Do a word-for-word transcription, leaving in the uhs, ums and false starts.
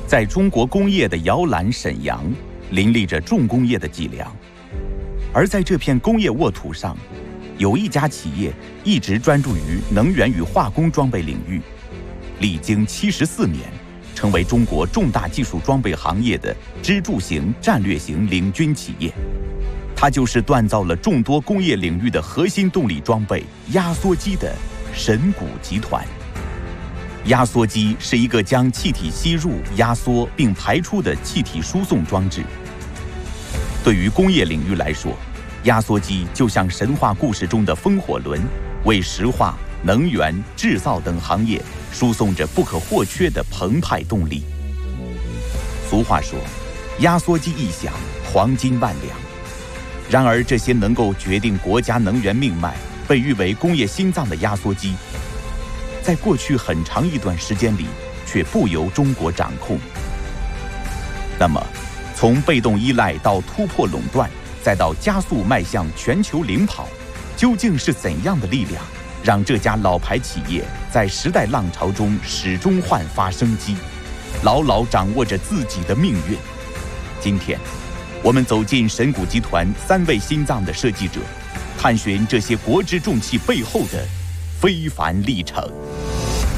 在中国工业的摇篮沈阳，林立着重工业的脊梁。而在这片工业沃土上，有一家企业一直专注于能源与化工装备领域，历经七十四年，成为中国重大技术装备行业的支柱型战略型领军企业。它就是锻造了众多工业领域的核心动力装备压缩机的神谷集团。压缩机是一个将气体吸入、压缩并排出的气体输送装置。对于工业领域来说，压缩机就像神话故事中的风火轮，为石化、能源、制造等行业输送着不可或缺的澎湃动力。俗话说，压缩机一响，黄金万两。然而，这些能够决定国家能源命脉、被誉为工业心脏的压缩机，在过去很长一段时间里却不由中国掌控。那么，从被动依赖到突破垄断，再到加速迈向全球领跑，究竟是怎样的力量，让这家老牌企业在时代浪潮中始终焕发生机，牢牢掌握着自己的命运？今天，我们走进神谷集团三位心脏的设计者，探寻这些国之重器背后的非凡历程。